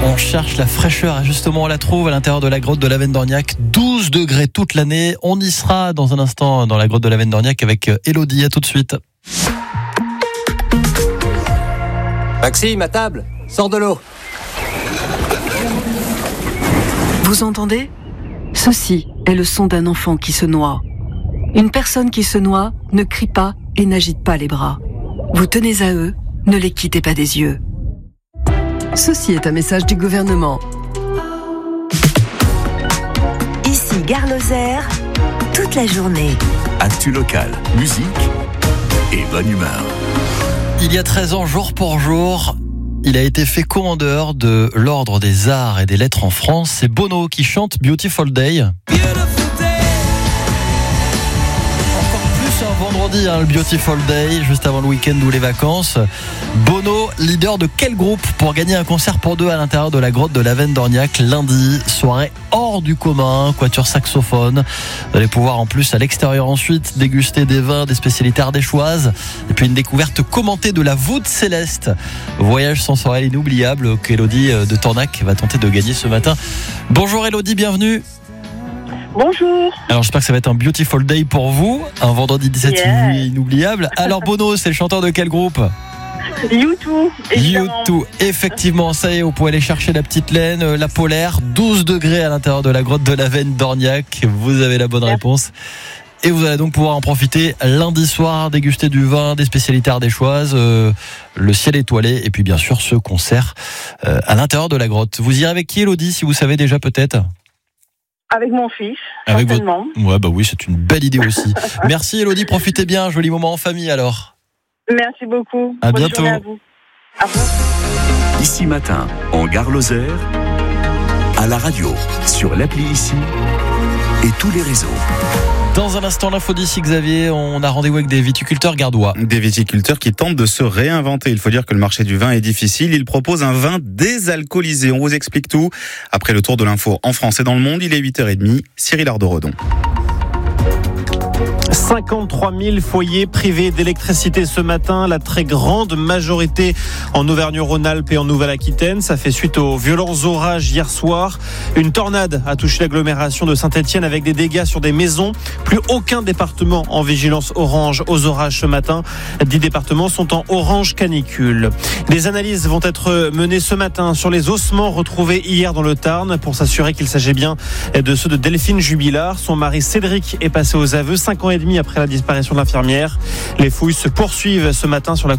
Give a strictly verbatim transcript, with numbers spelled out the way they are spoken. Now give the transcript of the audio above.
On cherche la fraîcheur et justement on la trouve à l'intérieur de la grotte de la Venne d'Orniac. douze degrés toute l'année. On y sera dans un instant dans la grotte de la Venne d'Orniac avec Elodie. À tout de suite. Maxime, à table, sors de l'eau. Vous entendez ? Ceci est le son d'un enfant qui se noie. Une personne qui se noie ne crie pas et n'agite pas les bras. Vous tenez à eux, ne les quittez pas des yeux. Ceci est un message du gouvernement. Ici Gare Lozère, toute la journée. Actu local, musique et bonne humeur. Il y a treize ans, jour pour jour, il a été fait commandeur de l'Ordre des Arts et des Lettres en France. C'est Bono qui chante Beautiful Day. Un vendredi, hein, le Beautiful Day, juste avant le week-end ou les vacances. Bono, leader de quel groupe pour gagner un concert pour deux à l'intérieur de la grotte de la Venne d'Orniac lundi? Soirée hors du commun, quatuor saxophone. Vous allez pouvoir en plus à l'extérieur ensuite déguster des vins, des spécialités ardéchoises et puis une découverte commentée de la voûte céleste. Voyage sensoriel inoubliable qu'Elodie de Tornac va tenter de gagner ce matin. Bonjour Elodie, bienvenue. Bonjour. Alors j'espère que ça va être un beautiful day pour vous, un vendredi dix-sept Yeah. inoubliable. Alors Bono, c'est le chanteur de quel groupe? U deux, évidemment. U deux, effectivement, ça y est, vous pouvez aller chercher la petite laine, la polaire, douze degrés à l'intérieur de la grotte de la Venne d'Orniac. Vous avez la bonne Merci. réponse. Et vous allez donc pouvoir en profiter lundi soir, déguster du vin, des spécialités ardéchoises, euh, le ciel étoilé et puis bien sûr ce concert euh, à l'intérieur de la grotte. Vous irez avec qui, Elodie, si vous savez déjà peut-être? Avec mon fils, Avec certainement. votre... Ouais, bah oui, c'est une belle idée aussi. Merci Elodie, profitez bien, joli moment en famille alors. Merci beaucoup. À Bonne bientôt. journée à vous. Au revoir. Ici matin, en Gare Lozère, à la radio, sur l'appli Ici et tous les réseaux. Dans un instant, l'info d'ici, Xavier, on a rendez-vous avec des viticulteurs gardois. Des viticulteurs qui tentent de se réinventer. Il faut dire que le marché du vin est difficile. Ils proposent un vin désalcoolisé. On vous explique tout. Après le tour de l'info en France et dans le monde, il est huit heures trente. Cyril Ardo-Redon. cinquante-trois mille foyers privés d'électricité ce matin, la très grande majorité en Auvergne-Rhône-Alpes et en Nouvelle-Aquitaine. Ça fait suite aux violents orages hier soir. Une tornade a touché l'agglomération de Saint-Etienne avec des dégâts sur des maisons. Plus aucun département en vigilance orange aux orages ce matin. Dix départements sont en orange canicule. Des analyses vont être menées ce matin sur les ossements retrouvés hier dans le Tarn pour s'assurer qu'il s'agit bien de ceux de Delphine Jubilard. Son mari Cédric est passé aux aveux cinq ans et demi après la disparition de l'infirmière. Les fouilles se poursuivent ce matin sur la